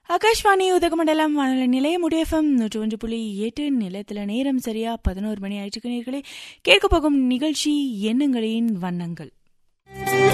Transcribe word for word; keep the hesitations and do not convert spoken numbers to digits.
ஆகாஷ்வாணி உதகமண்டலம் வானொலி நிலையம் உடையஃபம் நூற்று ஒன்று புள்ளி எட்டு நிலையத்தில் நேரம் சரியா பதினோரு மணி ஆயிற்றுக்கு நேர்களே கேட்க போகும் நிகழ்ச்சி எண்ணங்களின் வண்ணங்கள்.